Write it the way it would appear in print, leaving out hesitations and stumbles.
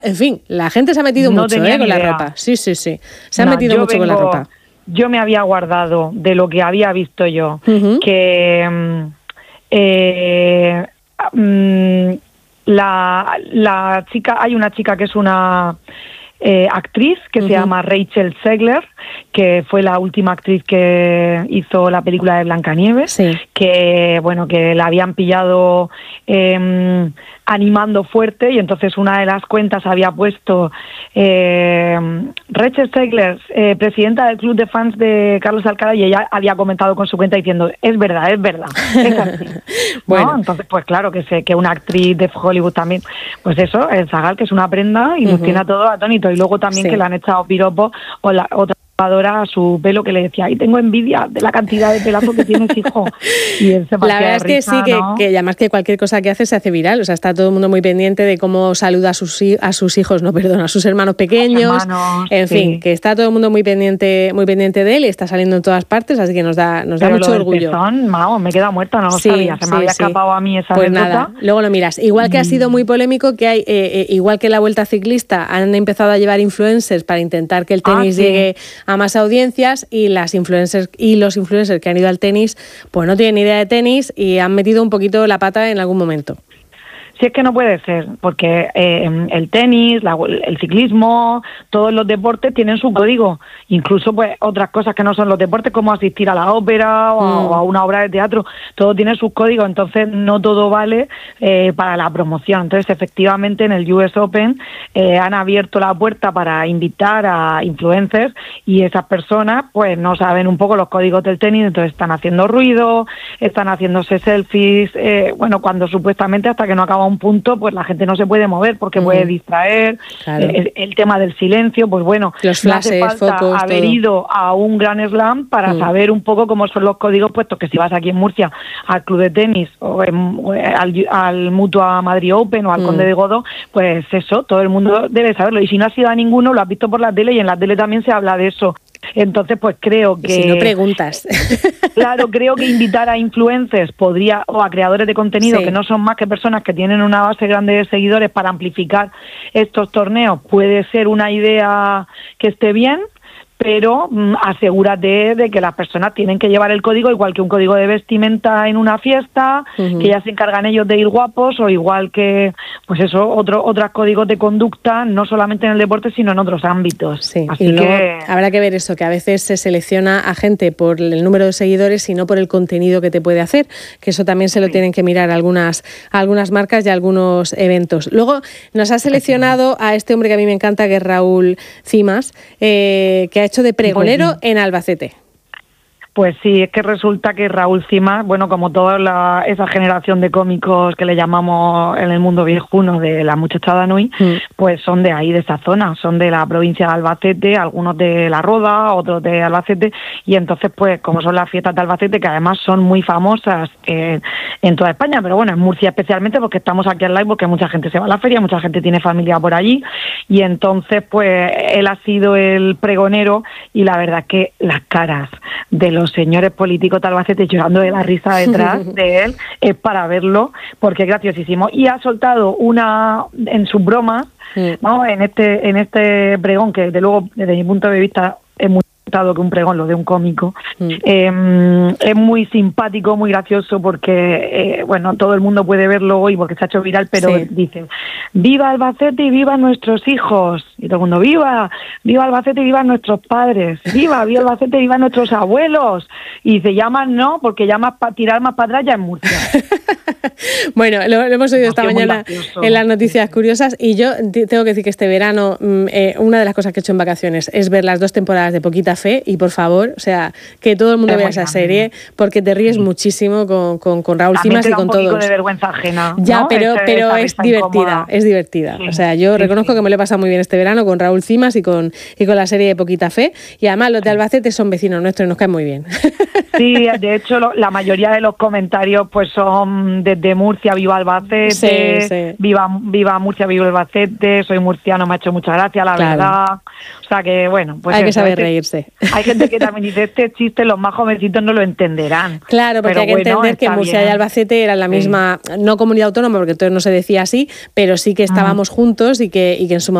En fin, la gente se ha metido mucho con la ropa. Sí. Se ha metido mucho con la ropa. Yo me había guardado de lo que había visto yo, que la chica, hay una chica que es una actriz que se llama Rachel Zegler, que fue la última actriz que hizo la película de Blancanieves, que bueno, que la habían pillado animando fuerte, y entonces una de las cuentas había puesto Rachel Zegler, presidenta del club de fans de Carlos Alcaraz, y ella había comentado con su cuenta diciendo, es verdad, es así. Bueno, ¿no? Entonces pues claro que una actriz de Hollywood también, pues eso, el Zagal, que es una prenda y nos tiene a todos atónitos, y luego también que le han echado piropos o la otra a su pelo, que le decía, ay, tengo envidia de la cantidad de pelazo que tienes, hijo. Y él se la verdad es que risa, sí, ¿no? que además que cualquier cosa que hace se hace viral, o sea, está todo el mundo muy pendiente de cómo saluda a sus hijos, a sus hermanos pequeños, en fin, que está todo el mundo muy pendiente de él, y está saliendo en todas partes, así que nos da mucho orgullo. Vamos, me queda muerta, no lo sabía, se me había escapado a mí esa pues nada, luego lo miras. Igual que ha sido muy polémico, que hay, igual que la Vuelta Ciclista, han empezado a llevar influencers para intentar que el tenis llegue a más audiencias, y las influencers y los influencers que han ido al tenis pues no tienen ni idea de tenis y han metido un poquito la pata en algún momento. Si es que no puede ser, porque el tenis, el ciclismo, todos los deportes tienen su código, incluso pues otras cosas que no son los deportes, como asistir a la ópera o a una obra de teatro, todo tiene sus códigos, entonces no todo vale para la promoción. Entonces efectivamente en el US Open han abierto la puerta para invitar a influencers, y esas personas pues no saben un poco los códigos del tenis, entonces están haciendo ruido, están haciéndose selfies, cuando supuestamente hasta que no acaba un punto, pues la gente no se puede mover porque puede distraer. Claro. El tema del silencio, pues bueno, los flashes, no hace falta focos, haber ido a un Grand Slam para saber un poco cómo son los códigos, puesto que si vas aquí en Murcia al club de tenis o al Mutua Madrid Open o al Conde de Godó, pues eso, todo el mundo debe saberlo, y si no has ido a ninguno, lo has visto por la tele, y en la tele también se habla de eso. Entonces, pues creo que... Si no preguntas. Claro, creo que invitar a influencers o a creadores de contenido que no son más que personas que tienen una base grande de seguidores para amplificar estos torneos puede ser una idea que esté bien, pero asegúrate de que las personas tienen que llevar el código, igual que un código de vestimenta en una fiesta, que ya se encargan ellos de ir guapos, o igual que, pues eso, otros códigos de conducta, no solamente en el deporte, sino en otros ámbitos. Sí, así y luego habrá que ver eso, que a veces se selecciona a gente por el número de seguidores y no por el contenido que te puede hacer, que eso también se lo tienen que mirar algunas marcas y algunos eventos. Luego nos ha seleccionado a este hombre que a mí me encanta, que es Raúl Cimas, que ha hecho de pregonero en Albacete. Pues sí, es que resulta que Raúl Cimas, bueno, como toda esa generación de cómicos que le llamamos en el mundo viejuno de la muchachada Nui, pues son de ahí, de esa zona, son de la provincia de Albacete, algunos de La Roda, otros de Albacete, y entonces pues como son las fiestas de Albacete, que además son muy famosas en toda España, pero bueno, en Murcia especialmente, porque estamos aquí al lado, porque mucha gente se va a la feria, mucha gente tiene familia por allí, y entonces pues él ha sido el pregonero, y la verdad que las caras de los señores políticos de Albacete llorando de la risa detrás de él es para verlo, porque es graciosísimo. Y ha soltado una en sus bromas, ¿no? en este pregón, que desde luego desde mi punto de vista es muy que un pregón lo de un cómico, es muy simpático, muy gracioso, porque bueno, todo el mundo puede verlo hoy porque se ha hecho viral, pero dice: viva Albacete y viva nuestros hijos, y todo el mundo: viva Albacete y viva nuestros padres, viva Albacete y viva nuestros abuelos, y dice: llamas no, porque llamas para tirar más para atrás ya en Murcia. Bueno, lo hemos oído esta mañana en las noticias curiosas, y yo tengo que decir que este verano una de las cosas que he hecho en vacaciones es ver las 2 temporadas de Poquita Fe, y por favor, o sea, que todo el mundo vea esa serie, porque te ríes muchísimo con Raúl Cimas y con todos. Un poco de vergüenza ajena, ya, ¿no? pero es divertida, es divertida. Sí, o sea, yo reconozco que me lo he pasado muy bien este verano. verano con Raúl Cimas y con la serie de Poquita Fe, y además los de Albacete son vecinos nuestros y nos caen muy bien. Sí, de hecho la mayoría de los comentarios pues son desde Murcia, viva Albacete, sí. Viva Murcia, viva Albacete, soy murciano, me ha hecho mucha gracia, la verdad. O sea que bueno, pues hay que saber reírse. Hay gente que también dice, este chiste los más jovencitos no lo entenderán. Claro, porque hay que entender que Murcia y Albacete eran la misma, no comunidad autónoma, porque entonces no se decía así, pero sí que estábamos juntos y que en su momento